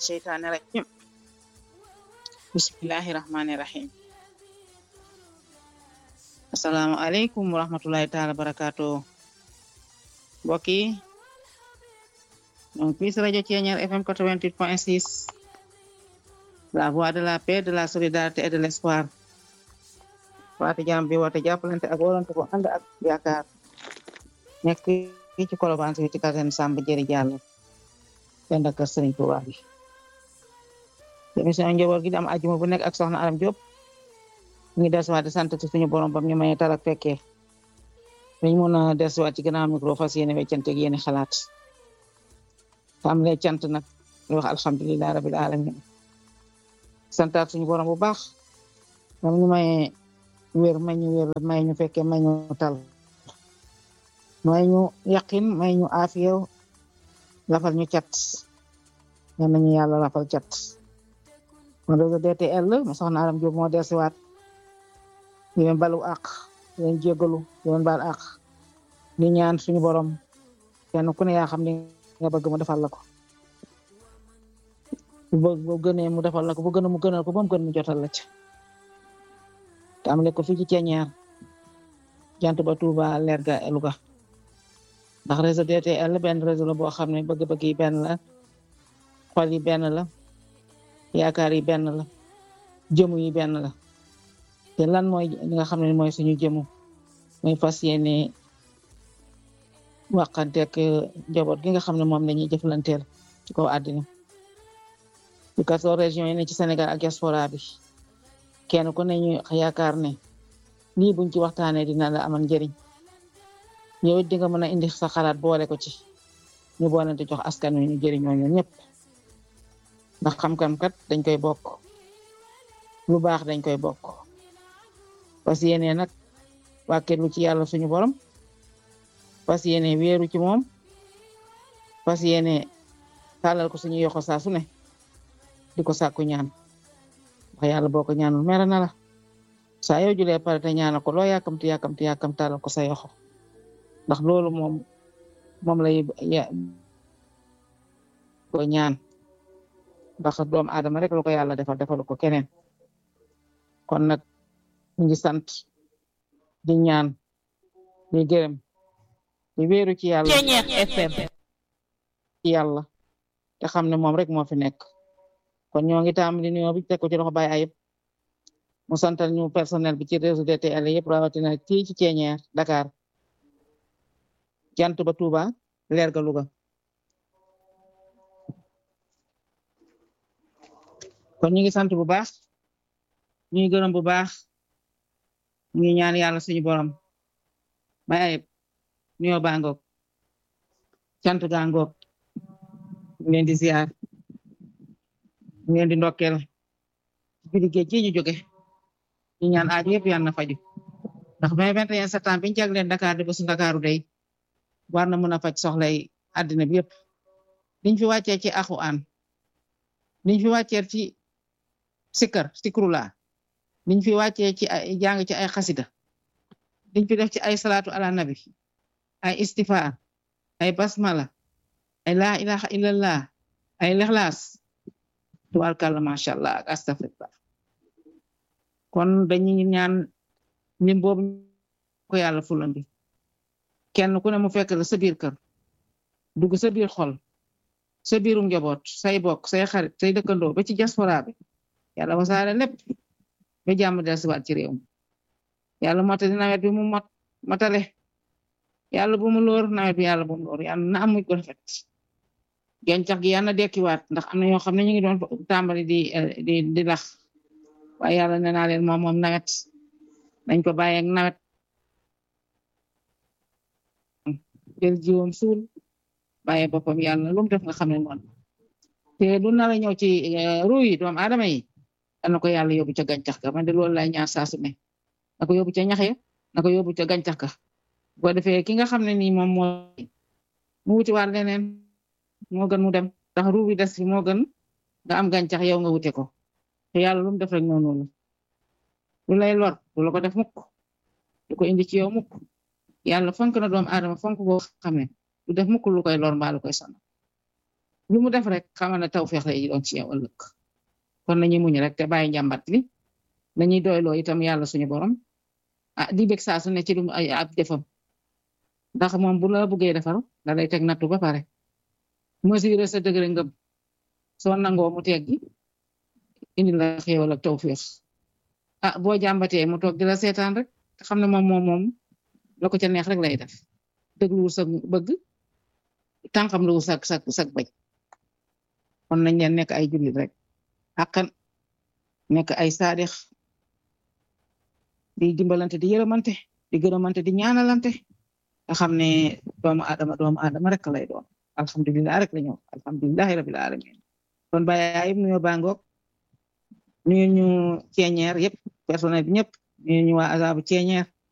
الشيطان الرجيم بسم الله الرحمن الرحيم asalaamaaleykum wa rahmatullahi taala barakaatu mbokk yi donc fii si rajo Thiéniere FM 88.6 la voix de la paix, de la solidarité et de l'espoir waate jàmm bi woote jàppalante ak wóolante ko ànd ak yaakaar nekk fii ci Colobane ci quartier Samba Diéry Diallo dend ak kër Serigne Touba bi émission njaboot gi di am àjjuma bu nekk ak soxna Aram Diop ñu ngi desuwaat di sant ci suñu borom bam ñu may tal ak fekkee dañ mën a desuwaat ci gannaaw micro fas yéene weccante ak yéene xalaat am lay cant nag lu wax alhamdulilah rabil alamin santaat suñu borom bu baax bam ñu may wér may ñu fekkee may ñu tal may ñu yaqin may ñu aafiya lafal ñu cat yal nañu yàlla lafal cat kon réseau DTL ma soxna Aram Diop moo desuwaat di leen balu àq di leen jéggalu di leen baal àq di ñaan suñu borom kenn ku ne yaa xam ne nga bëgg mu defal la ko bu gënee mu defal la ko bu gën mu gënal ko ba mu gën mu jotal la ci te am ko fii ci Thiéniere jant ba Touba Lerga Louga ndax réseau DTL benn réseau la boo xam ne bëgg-bëgg yi benn la xol yi benn la yaakaar yi benn la jëmu yi benn la te lan mooy li nga xam ne mooy suñu jëmu mooy fas yéene waxanteeg njaboot gi nga xam ne moom lañuy jëflanteel ci kaw àddina ci 14 régions yi ne ci Sénégal ak diaspora bi kenn ku ne ñu yaakaar ne lii buñ ci waxtaanee dina la amal njëriñ yow it di nga mën a indi sa xalaat boole ko ci ñu boolante jox askan wi ñu jëriñoo ñun ñëpp ndax xam-xam kat dañ koy bokk lu baax dañ koy bokk fas yéene nag wàkkeelu ci yàlla suñu borom fas yéene wéeru ci moom fas yéene tàllal ko suñu yoxo saa su ne di ko sàkku ñaan wax yàlla boo ko ñaanul mere na la saa yow julee pare te ñaana ko loo yàkkamti tàllal ko sa yoxo ndax loolu moom lay ko ñaan ndax doomu aadama rek lu ko yàlla defalu ko keneen kon nag ñu ngi sant di ñaan di gërëm di wéeru ci yàlla ci yàlla te xam ne moom rek moo fi nekk kon ñoo ngi tàmbali nuyoo bi teg ko ci loxo Baye Ayib mu santal ñu personnel bi ci réseau DTL yëpp rawatina fii ci Thiéniere Dakar jant ba Touba Lerga Louga kon ñu ngi sant bu baax ñu ngi gërëm bu baax ñu ngi ñaan yàlla suñu borom Baye Ayib nuyoo baa ngoog cant gaa ngoog ñu leen di ziar ñu leen di ndokkeel biir géej gi ñu jóge ñu ñaan aaju yëpp yàlla na faju ndax 21 septembre biñu jagleen Dakar di bésu Ndakaaru day war na mën a faj soxlay àddina bi yëpp liñ fi wàccee ci Alxuraan liñ fi wàccee ci sikrula liñ fi wàccee ci ay jàng ci ay xasida liñ fi def ci ay salaatu ala nabi ay istifaar ay basmala ay laa ilaha illallah ay lixlaas tubaarkàlla macha allah ak astafirullah kon dañuy ñaan lim boobu ko yàlla fulandi kenn ku ne mu fekk la sa biir kër dugg sa biir xol sa biirum njaboot say bokk say xarit say dëkkandoo ba ci diaspora bi yàlla wasaare lépp ba jàmm dellusiwaat ci réew mi yàlla motali nawet bi mu motale yàlla bu mu lóor nawet bi yàlla bu mu lóor yàlla na am muy ko rafet gàncax gi yàlla na dekkiwaat ndax am na ñoo xam ne ñu ngi doon tàmbali di lax waaye yàlla nee naa leen moom nawet dañ ko bàyyi ak nawet jël jiwam suul bàyyi boppam yàlla lu mu def nga xam ne noonu te du nar a ñëw ci ruu yi doomu aadama yi na ko yàlla yóbbu ca gàncax ga man de loolu lay ñaan saa su ne na ko yóbbu ca ñax ya na ko yóbbu ca gàncax ga boo defee ki nga xam ne nii moom moo mu wuti waat leneen moo gën mu dem ndax ruu bi des fi moo gën nga am gàncax yow nga wute ko te yàlla lu mu def rek noonu la lu lay lor du la ko def mukk du ko indi ci yow mukk yàlla fonk na doomu aadama fonk boo xam ne du def mukk lu koy lor mbaa lu koy sonal lu mu def rek xamal ne tawfeex lay doon ci yow ëllëg kon nañu muñ rek te bàyyi njàmbat li nañuy doyloo itam yàlla suñu borom di bég saa su ne ci lu ay ab defam ndax moom bu la buggee defar da lay teg nattu ba pare mesure sa dëgëre ngëm soo nangoo mu teggi indi la xéewal ak tawfeex boo jàmbatee mu toog di la seetaan rek te xam ne moom la ko ca neex rek lay def dégluwul sa bëgg tànkam luwul sak bañ kon nañ leen nekk ay jullit rek xaqan nekk ay saadix di dimbalante di yërëmante di gërëmante di ñaanalante nga xam ne doomu aadama rek lay doon alhamdulilah rek la ñëw alhamdulilahi rabil alamin kon bàyyi nuyoo bangoog nuyu ñu ceeñeer yëpp personnel bi ñëpp nuyu ñu waa azabu ceeñeer